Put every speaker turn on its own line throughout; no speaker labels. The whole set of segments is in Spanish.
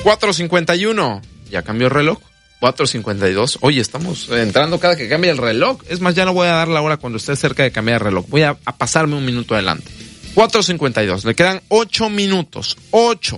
4:51. Ya cambió el reloj. 4:52. Oye, estamos entrando cada que cambia el reloj. Es más, ya no voy a dar la hora cuando esté cerca de cambiar el reloj. Voy a pasarme un minuto adelante. 4:52. Le quedan 8 minutos. 8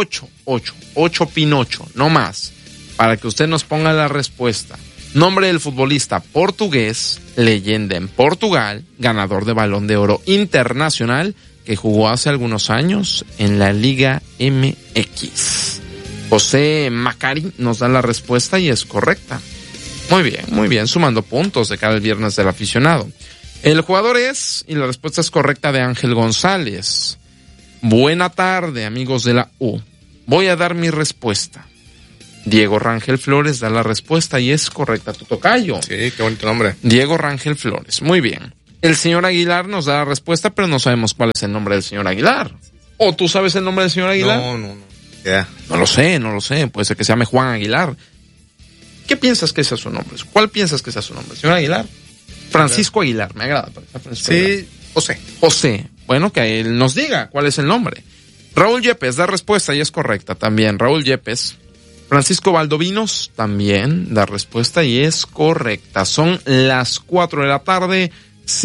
Pinocho. No más. Para que usted nos ponga la respuesta. Nombre del futbolista portugués, leyenda en Portugal, ganador de Balón de Oro internacional, que jugó hace algunos años en la Liga MX. José Macari nos da la respuesta y es correcta. Muy bien, sumando puntos de cara al viernes del aficionado. El jugador es, y la respuesta es correcta, de Ángel González. Buena tarde, amigos de la U. Voy a dar mi respuesta. Diego Rangel Flores da la respuesta y es correcta. Tu tocayo.
Sí, qué bonito nombre.
Diego Rangel Flores. Muy bien. El señor Aguilar nos da la respuesta, pero no sabemos cuál es el nombre del señor Aguilar. ¿O tú sabes el nombre del señor Aguilar?
No. Yeah.
No lo sé. Puede ser que se llame Juan Aguilar. ¿Qué piensas que sea su nombre? ¿Cuál piensas que sea su nombre? ¿Señor Aguilar? Francisco Aguilar. Me agrada.
Sí,
Aguilar. José. Bueno, que él nos diga cuál es el nombre. Raúl Yepes da respuesta y es correcta también. Raúl Yepes. Francisco Valdovinos también da respuesta y es correcta. Son las 4 de la tarde,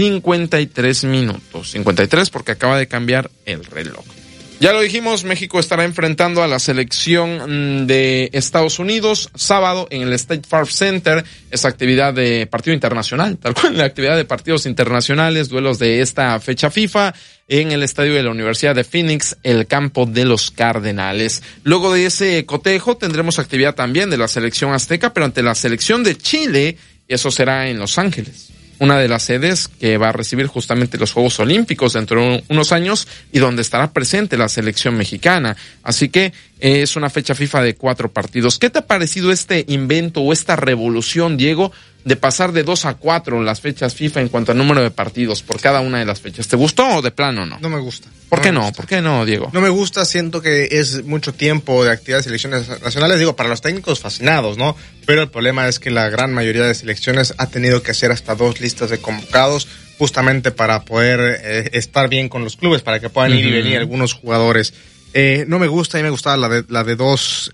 53 minutos. 53 porque acaba de cambiar el reloj. Ya lo dijimos, México estará enfrentando a la selección de Estados Unidos sábado en el State Farm Center. Esa actividad de partido internacional, tal cual la actividad de partidos internacionales, duelos de esta fecha FIFA en el estadio de la Universidad de Phoenix, el campo de los Cardenales. Luego de ese cotejo tendremos actividad también de la selección azteca, pero ante la selección de Chile, eso será en Los Ángeles. Una de las sedes que va a recibir justamente los Juegos Olímpicos dentro de unos años y donde estará presente la selección mexicana. Así que es una fecha FIFA de 4 partidos. ¿Qué te ha parecido este invento o esta revolución, Diego, de pasar de 2 a 4 las fechas FIFA en cuanto al número de partidos por cada una de las fechas? ¿Te gustó o de plano no?
No me gusta.
¿Por qué no? ¿Por qué no, Diego?
No me gusta, siento que es mucho tiempo de actividad de selecciones nacionales. Digo, para los técnicos fascinados, ¿no? Pero el problema es que la gran mayoría de selecciones ha tenido que hacer hasta 2 listas de convocados justamente para poder estar bien con los clubes, para que puedan ir y venir algunos jugadores. No me gusta, y me gustaba la de 2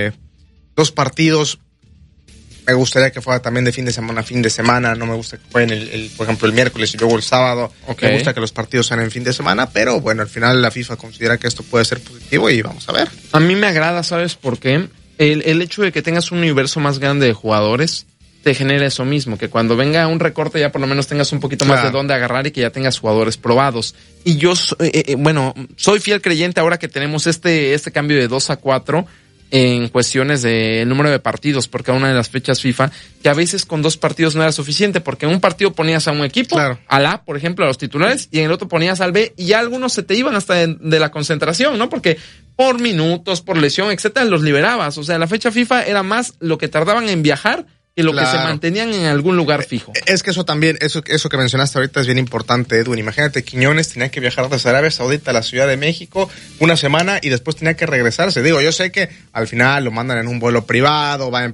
partidos. Me gustaría que fuera también de fin de semana a fin de semana. No me gusta que fuera por ejemplo, el miércoles y luego el sábado. Okay. Me gusta que los partidos sean en fin de semana, pero bueno, al final la FIFA considera que esto puede ser positivo y vamos a ver.
A mí me agrada, ¿sabes por qué? El hecho de que tengas un universo más grande de jugadores te genera eso mismo, que cuando venga un recorte ya por lo menos tengas un poquito más de dónde agarrar y que ya tengas jugadores probados. Y yo, soy fiel creyente ahora que tenemos este cambio de 2 a 4 en cuestiones de número de partidos por cada una de las fechas FIFA, que a veces con 2 partidos no era suficiente, porque en un partido ponías a un equipo, al A, por ejemplo, a los titulares, y en el otro ponías al B, y ya algunos se te iban hasta de la concentración, ¿no? Porque por minutos, por lesión, etcétera, los liberabas. O sea, la fecha FIFA era más lo que tardaban en viajar que lo que se mantenían en algún lugar fijo.
Es que eso también, eso que mencionaste ahorita es bien importante, Edwin. Imagínate, Quiñones tenía que viajar desde Arabia Saudita a la Ciudad de México una semana y después tenía que regresarse. Digo, yo sé que al final lo mandan en un vuelo privado, va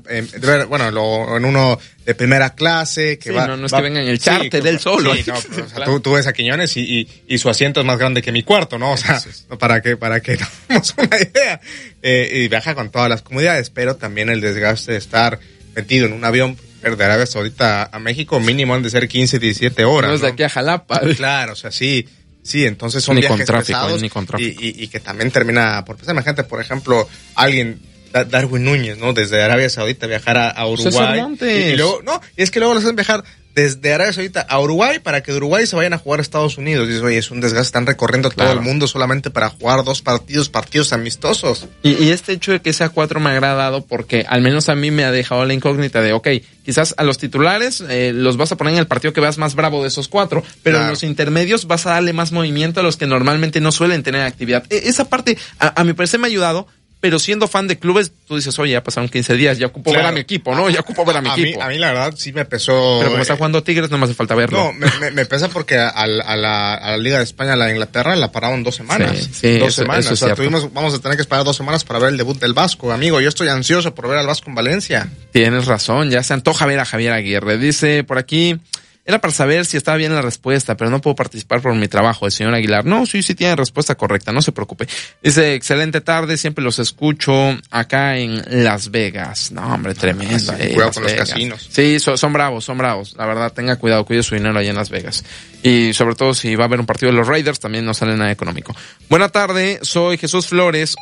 en uno de primera clase. Que
no es que venga en el charter del solo.
Sí, no, pero, o sea, tú ves a Quiñones y su asiento es más grande que mi cuarto, ¿no? O sea, para que tengamos una idea. Y viaja con todas las comodidades, pero también el desgaste de estar metido en un avión de Arabia Saudita a México, mínimo han de ser 15, 17 horas.
No es de aquí a Jalapa.
Claro, o sea, sí, entonces son viajes pesados y que también termina por pesar. Imagínate, por ejemplo, alguien, Darwin Núñez, ¿no? Desde Arabia Saudita viajar a Uruguay. Y luego, es que luego los hacen viajar desde Arabia Saudita a Uruguay para que de Uruguay se vayan a jugar a Estados Unidos. Dices, oye, es un desgaste, están recorriendo todo el mundo solamente para jugar 2 partidos amistosos.
Y este hecho de que sea 4 me ha agradado porque al menos a mí me ha dejado la incógnita de, quizás a los titulares los vas a poner en el partido que veas más bravo de esos 4, pero en los intermedios vas a darle más movimiento a los que normalmente no suelen tener actividad. Esa parte, a mi parecer me ha ayudado. Pero siendo fan de clubes, tú dices, oye, ya pasaron 15 días, ya ocupo ver a mi equipo, ¿no? Ya ocupo ver a mi equipo.
A mí la verdad sí me pesó.
Pero como está jugando Tigres, no me hace falta verlo.
No, me pesa porque a la Liga de España, a la Inglaterra, la pararon 2 semanas. Sí, 2 semanas.
Eso o sea,
vamos a tener que esperar 2 semanas para ver el debut del Vasco, amigo. Yo estoy ansioso por ver al Vasco en Valencia.
Tienes razón, ya se antoja ver a Javier Aguirre. Dice por aquí, Era para saber si estaba bien la respuesta, pero no puedo participar por mi trabajo. El señor Aguilar, no, sí tiene respuesta correcta, no se preocupe. Dice, excelente tarde, siempre los escucho acá en Las Vegas. No, hombre, tremendo.
Cuidado con los casinos.
Sí, son bravos. La verdad, tenga cuidado, cuide su dinero allá en Las Vegas. Y sobre todo si va a haber un partido de los Raiders, también no sale nada económico. Buena tarde, soy Jesús Flores.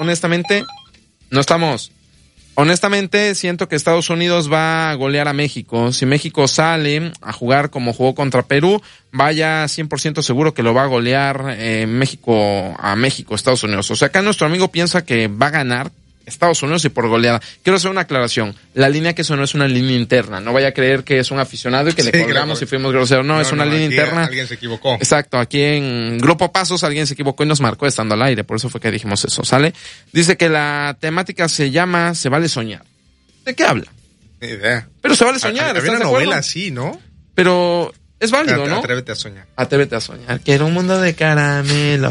Honestamente, siento que Estados Unidos va a golear a México. Si México sale a jugar como jugó contra Perú, vaya 100% seguro que lo va a golear México, Estados Unidos. O sea, acá nuestro amigo piensa que va a ganar Estados Unidos y por goleada. Quiero hacer una aclaración. La línea que sonó es una línea interna. No vaya a creer que es un aficionado y que le colgamos y fuimos groseros. No, es una línea interna.
Alguien se equivocó.
Exacto. Aquí en Grupo Pasos alguien se equivocó y nos marcó estando al aire. Por eso fue que dijimos eso, ¿sale? Dice que la temática se llama Se vale soñar. ¿De qué habla?
Ni idea.
Pero se vale soñar.
Había una novela así, ¿no?
Pero es válido, ¿no?
Atrévete a soñar.
Atrévete a soñar. Quiero un mundo de caramelo.